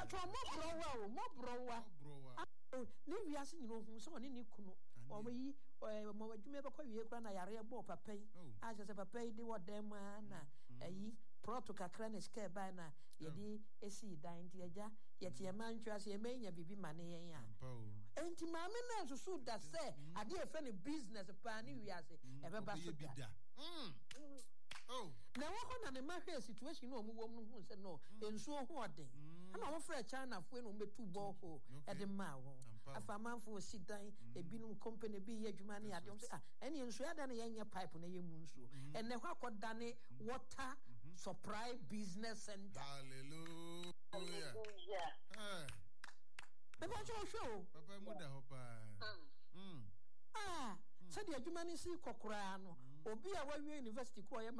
pato mo browa ne wiase nyino hu so ne kunu omayi mo adwuma be kwa wie kura na yare bo papa yi a je se papa yi de wodem na ayi proto kakra ne ska ba na ye di esi dan ti aja ye tie mantwa se ye menya bibi mane yen ya enti maame na susu da se ade e fe ne business pa ne wiase e be ba so da na wo ho na ne mahwe situation no omuwom no hu se no ensuo ho oden na wo fra China fo no metu bo ho e de ma wo afamanfo sidan ebinum company bi ye adwuma ne ade se ene ensuo ada na yenye pipe na yemu nsuo ene ho akoda ne water supply business center. Hallelujah. Beba show papa muda hopa said the adwuma ne si kokora no obi a wa university ko